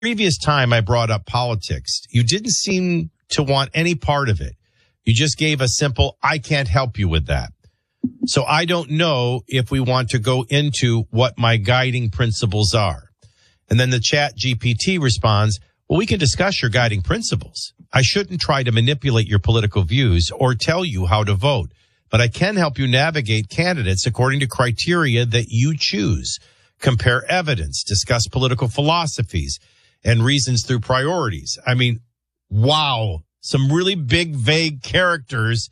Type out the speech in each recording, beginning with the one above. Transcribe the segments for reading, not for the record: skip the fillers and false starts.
previous time I brought up politics, you didn't seem to want any part of it. You just gave a simple, I can't help you with that. So I don't know if we want to go into what my guiding principles are. And then the chat GPT responds, well, we can discuss your guiding principles. I shouldn't try to manipulate your political views or tell you how to vote, but I can help you navigate candidates according to criteria that you choose, compare evidence, discuss political philosophies and reasons through priorities. I mean, wow, some really big, vague characters.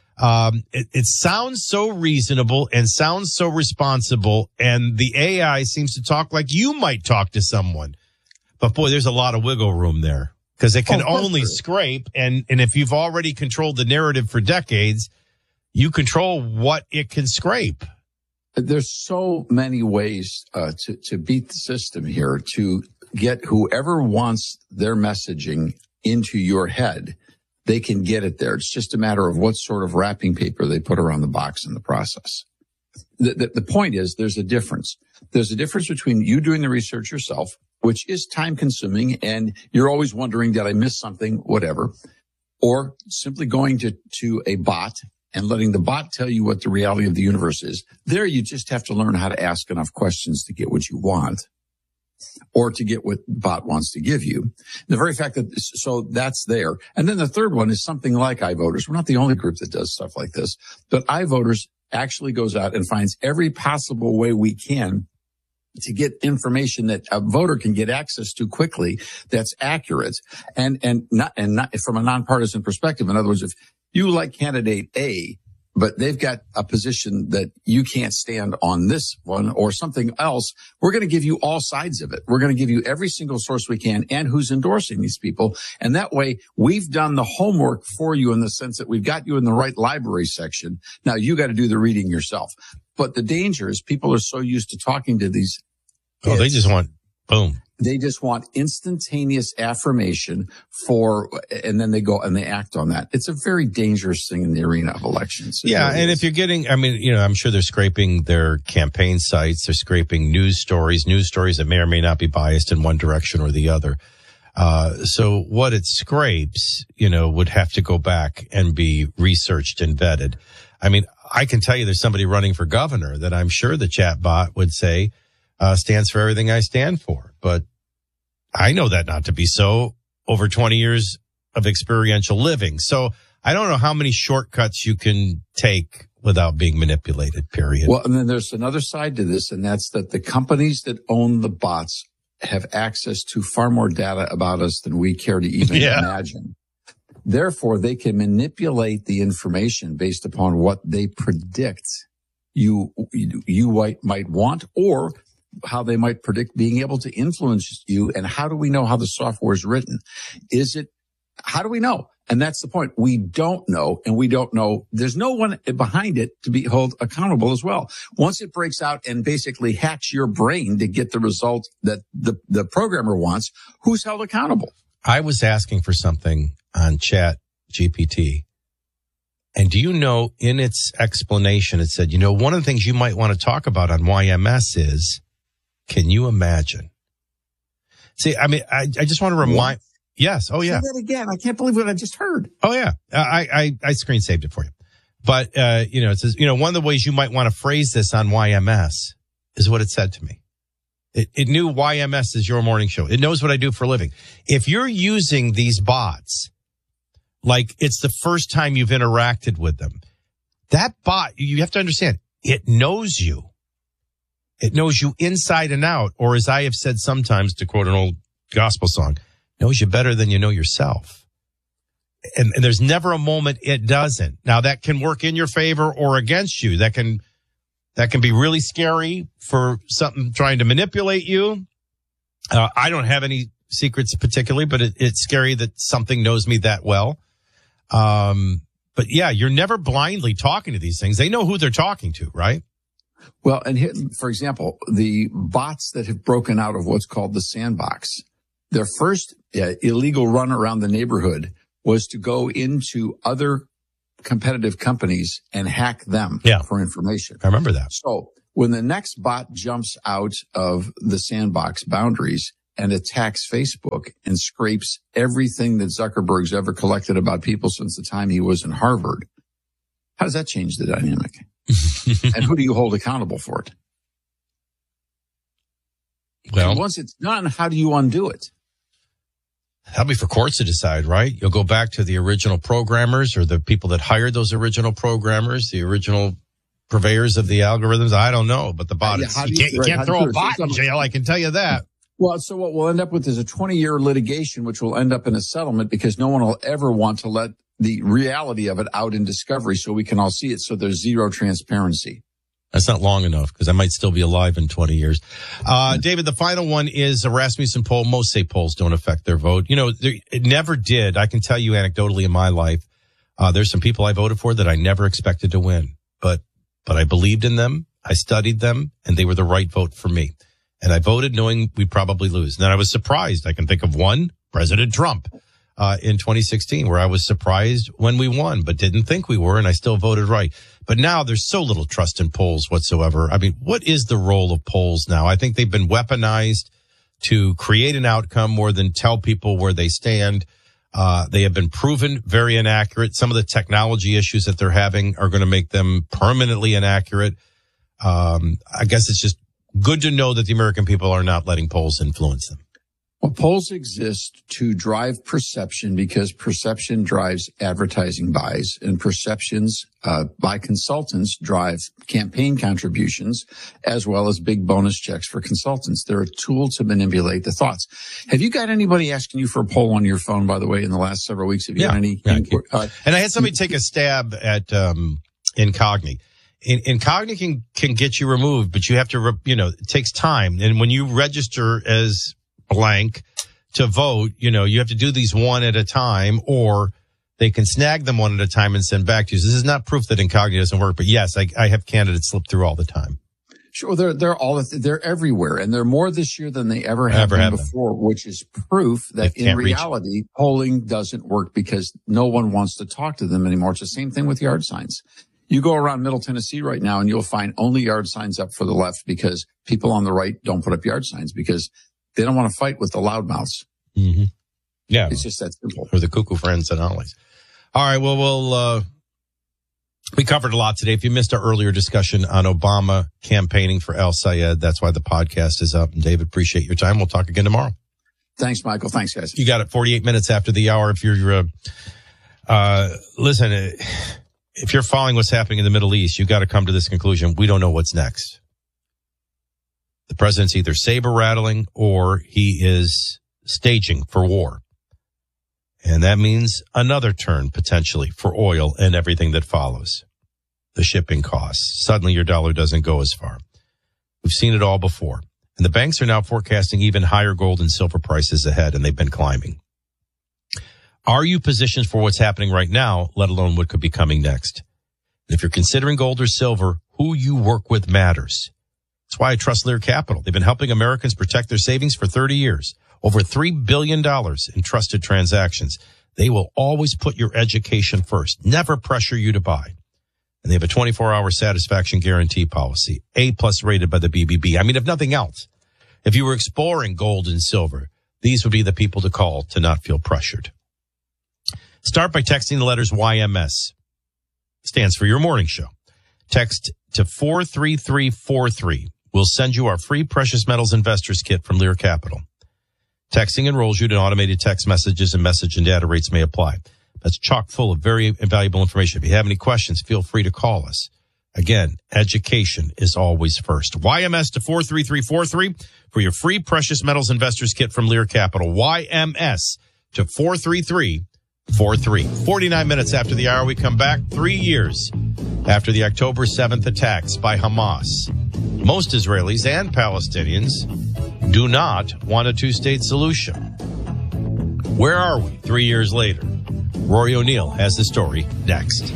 It sounds so reasonable and sounds so responsible, and the AI seems to talk like you might talk to someone. But boy, there's a lot of wiggle room there because it can only scrape. And if you've already controlled the narrative for decades, you control what it can scrape. There's so many ways to beat the system here, to get whoever wants their messaging into your head. They can get it there. It's just a matter of what sort of wrapping paper they put around the box in the process. The point is there's a difference. There's a difference between you doing the research yourself, which is time consuming, and you're always wondering, did I miss something, whatever, or simply going to a bot and letting the bot tell you what the reality of the universe is. There, you just have to learn how to ask enough questions to get what you want or to get what the bot wants to give you. The very fact that, so that's there. And then the third one is something like iVoters. We're not the only group that does stuff like this, but iVoters actually goes out and finds every possible way we can to get information that a voter can get access to quickly that's accurate and not from a nonpartisan perspective. In other words, if you like candidate A, but they've got a position that you can't stand on this one or something else, we're going to give you all sides of it. We're going to give you every single source we can and who's endorsing these people. And that way we've done the homework for you in the sense that we've got you in the right library section. Now you got to do the reading yourself. But the danger is people are so used to talking to these kids. Oh, they just want boom. They just want instantaneous affirmation and then they go and they act on that. It's a very dangerous thing in the arena of elections. Yeah. And if you're getting, I mean, I'm sure they're scraping their campaign sites. They're scraping news stories that may or may not be biased in one direction or the other. So what it scrapes, would have to go back and be researched and vetted. I mean, I can tell you there's somebody running for governor that I'm sure the chat bot would say, stands for everything I stand for. But I know that not to be so over 20 years of experiential living. So I don't know how many shortcuts you can take without being manipulated, period. Well, and then there's another side to this, and that's that the companies that own the bots have access to far more data about us than we care to even imagine. Therefore, they can manipulate the information based upon what they predict you might want, or how they might predict being able to influence you. And how do we know how the software is written? How do we know? And that's the point. We don't know, and we don't know. There's no one behind it to be held accountable as well. Once it breaks out and basically hacks your brain to get the result that the programmer wants, who's held accountable? I was asking for something on Chat GPT. And do you know, in its explanation, it said, one of the things you might want to talk about on YMS is, can you imagine? See, I mean, I just want to remind. What? Yes. Oh, yeah. Say that again. I can't believe what I just heard. Oh, yeah. I screen saved it for you. But, it says, one of the ways you might want to phrase this on YMS is what it said to me. It knew YMS is your morning show. It knows what I do for a living. If you're using these bots, like it's the first time you've interacted with them, that bot, you have to understand, it knows you. It knows you inside and out, or as I have said sometimes, to quote an old gospel song, knows you better than you know yourself. And there's never a moment it doesn't. Now that can work in your favor or against you. That can be really scary for something trying to manipulate you. I don't have any secrets particularly, but it's scary that something knows me that well. But yeah, you're never blindly talking to these things. They know who they're talking to, right? Well, and here, for example, the bots that have broken out of what's called the sandbox, their first illegal run around the neighborhood was to go into other competitive companies and hack them for information. I remember that. So when the next bot jumps out of the sandbox boundaries and attacks Facebook and scrapes everything that Zuckerberg's ever collected about people since the time he was in Harvard, how does that change the dynamic? And who do you hold accountable for it? Well, and once it's done, how do you undo it? That'll be for courts to decide, right? You'll go back to the original programmers or the people that hired those original programmers, the original purveyors of the algorithms. I don't know, but the bot is, you can't throw a bot in jail. I can tell you that. Well, so what we'll end up with is a 20-year litigation, which will end up in a settlement because no one will ever want to let the reality of it out in discovery so we can all see it. So there's zero transparency. That's not long enough because I might still be alive in 20 years. David, the final one is a Rasmussen poll. Most say polls don't affect their vote. You know, it never did. I can tell you anecdotally in my life, there's some people I voted for that I never expected to win, but I believed in them. I studied them and they were the right vote for me. And I voted knowing we'd probably lose. And then I was surprised. I can think of one, President Trump, in 2016, where I was surprised when we won, but didn't think we were. And I still voted right. But now there's so little trust in polls whatsoever. I mean, what is the role of polls now? I think they've been weaponized to create an outcome more than tell people where they stand. They have been proven very inaccurate. Some of the technology issues that they're having are going to make them permanently inaccurate. I guess it's just good to know that the American people are not letting polls influence them. Well, polls exist to drive perception because perception drives advertising buys, and perceptions by consultants drive campaign contributions as well as big bonus checks for consultants. They're a tool to manipulate the thoughts. Have you got anybody asking you for a poll on your phone, by the way, in the last several weeks? Have you got any? And I had somebody take a stab at Incogni. Incogni can get you removed, but you have to, it takes time. And when you register as blank to vote, you have to do these one at a time, or they can snag them one at a time and send back to you. So this is not proof that Incogni doesn't work, but yes, I have candidates slip through all the time. Sure, they're everywhere, and they're more this year than they ever have been before, which is proof that in reality, polling doesn't work because no one wants to talk to them anymore. It's the same thing with yard signs. You go around Middle Tennessee right now and you'll find only yard signs up for the left because people on the right don't put up yard signs because they don't want to fight with the loudmouths. Mm-hmm. Yeah. It's just that simple. Or the cuckoo friends and ollies. All right. Well, we covered a lot today. If you missed our earlier discussion on Obama campaigning for El Sayed, that's why the podcast is up. And David, appreciate your time. We'll talk again tomorrow. Thanks, Michael. Thanks, guys. You got it. 48 minutes after the hour. If you're, listen, if you're following what's happening in the Middle East, you got to come to this conclusion. We don't know what's next. The president's either saber rattling or he is staging for war. And that means another turn potentially for oil and everything that follows. The shipping costs. Suddenly your dollar doesn't go as far. We've seen it all before. And the banks are now forecasting even higher gold and silver prices ahead, and they've been climbing. Are you positioned for what's happening right now, let alone what could be coming next? And if you're considering gold or silver, who you work with matters. That's why I trust Lear Capital. They've been helping Americans protect their savings for 30 years. Over $3 billion in trusted transactions. They will always put your education first. Never pressure you to buy. And they have a 24-hour satisfaction guarantee policy. A+ rated by the BBB. I mean, if nothing else, if you were exploring gold and silver, these would be the people to call to not feel pressured. Start by texting the letters YMS. Stands for your morning show. Text to 43343. We'll send you our free Precious Metals Investors Kit from Lear Capital. Texting enrolls you to automated text messages, and message and data rates may apply. That's chock full of very valuable information. If you have any questions, feel free to call us. Again, education is always first. YMS to 43343 for your free Precious Metals Investors Kit from Lear Capital. YMS to 43343. 49 minutes after the hour, we come back 3 years after the October 7th attacks by Hamas. Most Israelis and Palestinians do not want a two-state solution. Where are we 3 years later? Rory O'Neill has the story next.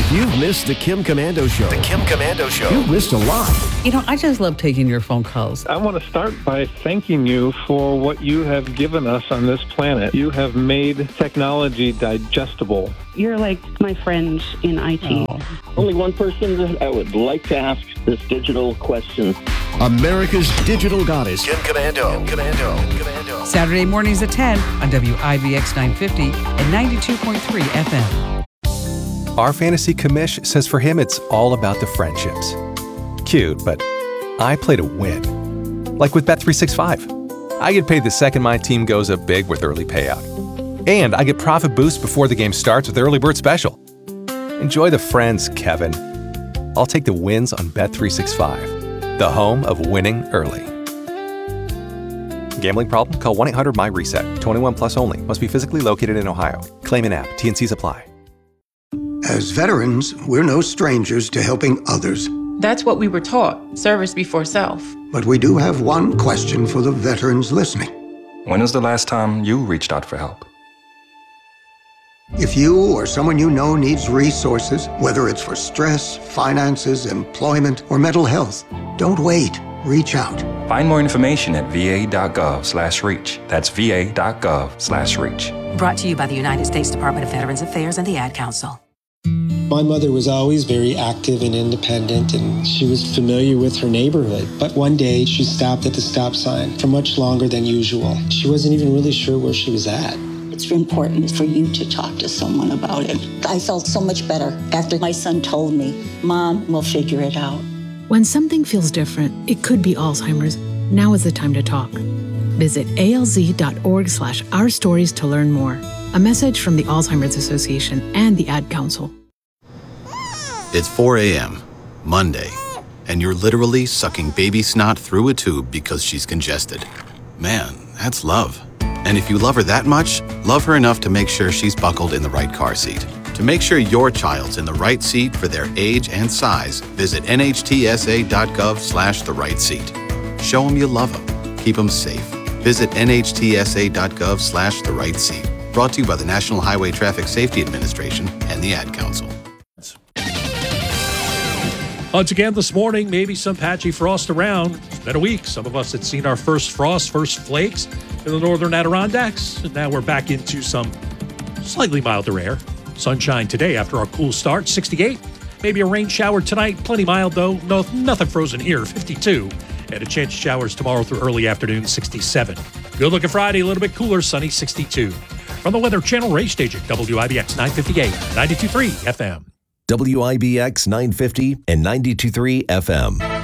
If you've missed the Kim Komando Show, you've missed a lot. You know, I just love taking your phone calls. I want to start by thanking you for what you have given us on this planet. You have made technology digestible. You're like my friends in IT. Oh. Only one person that I would like to ask this digital question. America's digital goddess, Kim Komando. Saturday mornings at 10 on WIBX 950 and 92.3 FM. Our fantasy commish says for him it's all about the friendships. Cute, but I play to win. Like with Bet365. I get paid the second my team goes up big with early payout. And I get profit boost before the game starts with Early Bird Special. Enjoy the friends, Kevin. I'll take the wins on Bet365, the home of winning early. Gambling problem? Call 1-800-MY-RESET. 21 plus only. Must be physically located in Ohio. Claim in app. T&Cs apply. As veterans, we're no strangers to helping others. That's what we were taught, service before self. But we do have one question for the veterans listening. When was the last time you reached out for help? If you or someone you know needs resources, whether it's for stress, finances, employment, or mental health, don't wait. Reach out. Find more information at va.gov/reach. That's va.gov/reach. Brought to you by the United States Department of Veterans Affairs and the Ad Council. My mother was always very active and independent, and she was familiar with her neighborhood. But one day, she stopped at the stop sign for much longer than usual. She wasn't even really sure where she was at. It's important for you to talk to someone about it. I felt so much better after my son told me, Mom, we'll figure it out. When something feels different, it could be Alzheimer's. Now is the time to talk. Visit alz.org/ourstories to learn more. A message from the Alzheimer's Association and the Ad Council. It's 4 a.m., Monday, and you're literally sucking baby snot through a tube because she's congested. Man, that's love. And if you love her that much, love her enough to make sure she's buckled in the right car seat. To make sure your child's in the right seat for their age and size, visit nhtsa.gov/the right seat. Show them you love them. Keep them safe. Visit nhtsa.gov/the right seat. Brought to you by the National Highway Traffic Safety Administration and the Ad Council. Once again this morning, maybe some patchy frost around. It's been a week. Some of us had seen our first frost, first flakes in the northern Adirondacks. And now we're back into some slightly milder air. Sunshine today after our cool start, 68. Maybe a rain shower tonight. Plenty mild, though. No, nothing frozen here, 52. And a chance of showers tomorrow through early afternoon, 67. Good looking Friday, a little bit cooler, sunny, 62. From the Weather Channel Race Station, WIBX 958, 92.3 FM. WIBX 950 and 92.3 FM.